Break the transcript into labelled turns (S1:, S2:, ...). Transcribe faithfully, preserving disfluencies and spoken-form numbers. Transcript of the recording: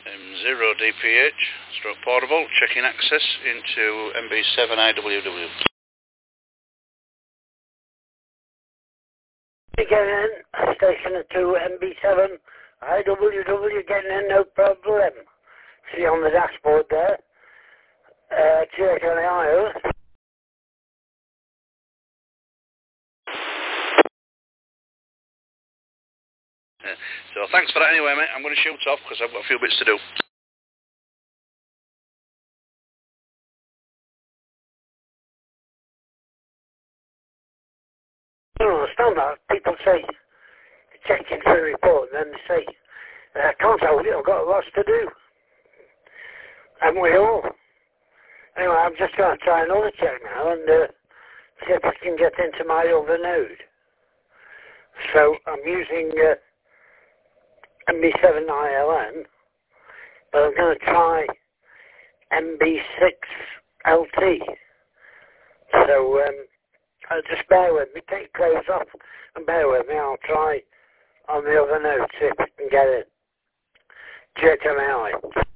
S1: M zero D P H, stroke portable, checking access into M B seven I W W.
S2: Getting in, station two M B seven I W W, getting in, no problem. See on the dashboard there, uh, G H L I O.
S1: Yeah. So thanks for that anyway, mate. I'm going to shoot off because I've got a few bits to do.
S2: I don't understand that. People say, checking for a report, and then they say, I can't hold it, I've got lots to do. Haven't we all? Anyway, I'm just going to try another check now and uh, see if I can get into my other node. So I'm using uh, M B seven I L N, but I'm going to try M B six L T. So um, uh, just bear with me, take clothes off and bear with me. I'll try on the other node, see if I can get it. G H M A I.